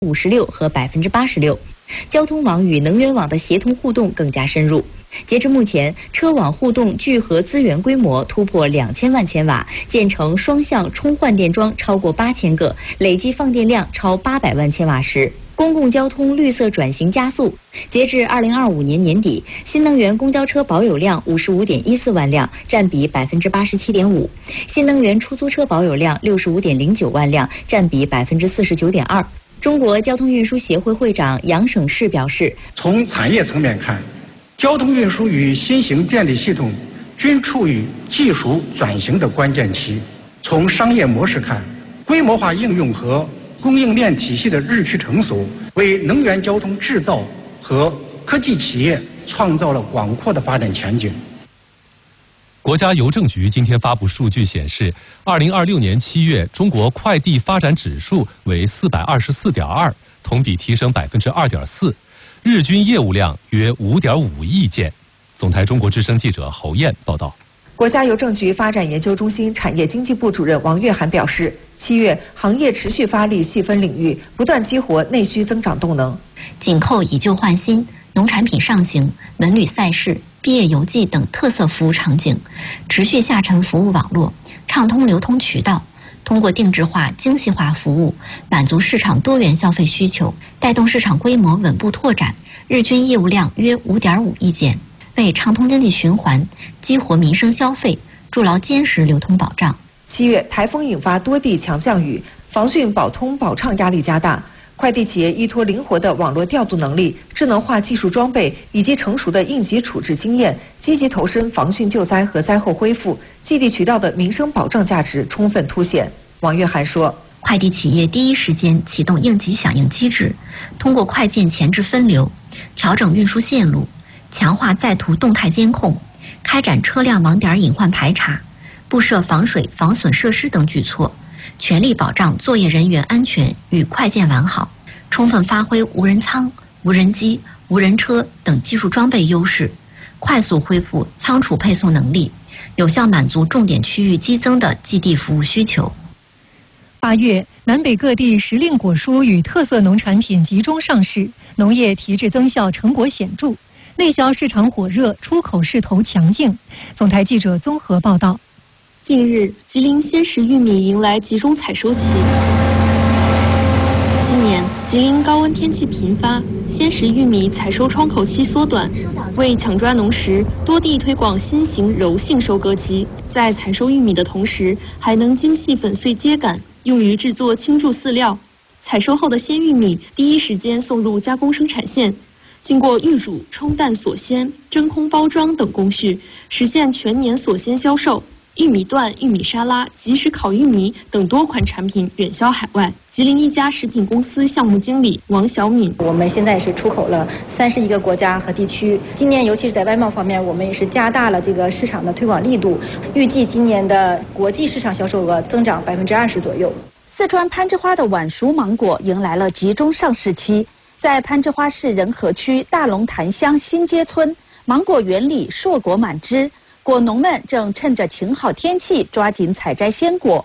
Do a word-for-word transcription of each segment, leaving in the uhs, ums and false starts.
五十六和百分之八十六。交通网与能源网的协同互动更加深入。截至目前，车网互动聚合资源规模突破两千万千瓦，建成双向充换电桩超过八千个，累计放电量超八百万千瓦时。公共交通绿色转型加速。截至二零二五年年底，新能源公交车保有量五十五点一四万辆，占比百分之八十七点五；新能源出租车保有量六十五点零九万辆，占比百分之四十九点二。中国交通运输协会会长杨省市表示， 从产业层面看，交通运输与新型电力系统均处于技术转型的关键期。从商业模式看，规模化应用和供应链体系的日趋成熟，为能源交通制造和科技企业创造了广阔的发展前景。 国家邮政局今天发布数据显示，二零二六年七月，中国快递发展指数为四百二十四点二，同比提升百分之二点四，日均业务量约五点五亿件。总台中国之声记者侯燕报道。 国家邮政局发展研究中心产业经济部主任王月涵表示，七月行业持续发力细分领域，不断激活内需增长动能。 紧扣以旧换新、农产品上行、文旅赛事、毕业游记等特色服务场景，持续下沉服务网络，畅通流通渠道，通过定制化、精细化服务，满足市场多元消费需求，带动市场规模稳步拓展，日均业务量约五点五亿件，为畅通经济循环、激活民生消费筑牢坚实流通保障。 七月，台风引发多地强降雨，防汛保通保畅压力加大。快递企业依托灵活的网络调度能力、智能化技术装备以及成熟的应急处置经验，积极投身防汛救灾和灾后恢复，寄递渠道的民生保障价值充分凸显。王月涵说， 快递企业第一时间启动应急响应机制，通过快件前置分流、调整运输线路、强化在途动态监控、开展车辆网点隐患排查、布设防水防损设施等举措，全力保障作业人员安全与快件完好，充分发挥无人仓、无人机、无人车等技术装备优势，快速恢复仓储配送能力，有效满足重点区域激增的寄递服务需求。 八月，南北各地时令果蔬与特色农产品集中上市，农业提质增效成果显著，内销市场火热，出口势头强劲。总台记者综合报道。 近日，吉林鲜食玉米迎来集中采收期。今年吉林高温天气频发，鲜食玉米采收窗口期缩短，为抢抓农时，多地推广新型柔性收割机，在采收玉米的同时，还能精细粉碎秸秆，用于制作青贮饲料。采收后的鲜玉米第一时间送入加工生产线，经过预煮、冲淡锁鲜、真空包装等工序，实现全年锁鲜销售。玉米段、玉米沙拉、即食烤玉米等多款产品远销海外。吉林一家食品公司项目经理王小敏： 我们现在是出口了三十一个国家和地区，今年尤其是在外贸方面，我们也是加大了这个市场的推广力度，预计今年的国际市场销售额增长百分之二十左右。 四川攀枝花的晚熟芒果迎来了集中上市期，在攀枝花市仁和区大龙潭乡新街村，芒果园里硕果满枝。果农们正趁着晴好天气抓紧采摘鲜果。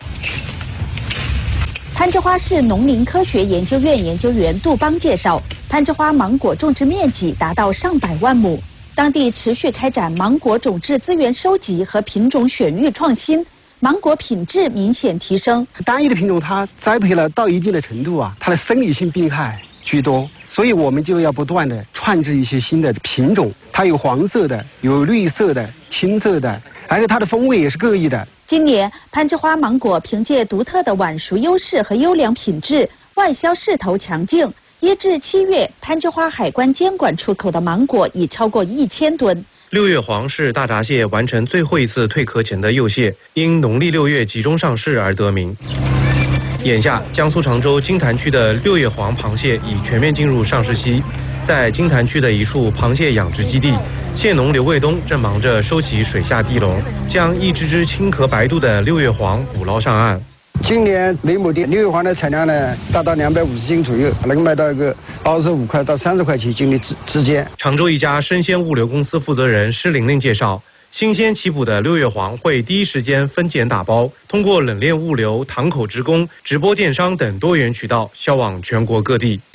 攀枝花市农林科学研究院研究员杜邦介绍，攀枝花芒果种植面积达到上百万亩，当地持续开展芒果种质资源收集和品种选育创新，芒果品质明显提升。 单一的品种它栽培了到一定的程度啊，它的生理性病害居多，所以我们就要不断的创制一些新的品种，它有黄色的，有绿色的、青色的，而且它的风味也是各异的。 今年攀枝花芒果凭借独特的晚熟优势和优良品质，外销势头强劲。一至七月，攀枝花海关监管出口的芒果已超过一千吨。 六月黄是大闸蟹完成最后一次蜕壳前的幼蟹，因农历六月集中上市而得名。眼下，江苏常州金坛区的六月黄螃蟹已全面进入上市期。在金坛区的一处螃蟹养殖基地，蟹农刘卫东正忙着收起水下地笼，将一只只青壳白肚的六月黄捕捞上岸。 今年每亩地六月黄的产量呢，达到两百五十斤左右，能卖到一个二十五块到三十块钱斤的之之间。 常州一家生鲜物流公司负责人施玲玲介绍， 新鲜起捕的六月黄会第一时间分拣打包，通过冷链物流、堂口职工、直播电商等多元渠道销往全国各地。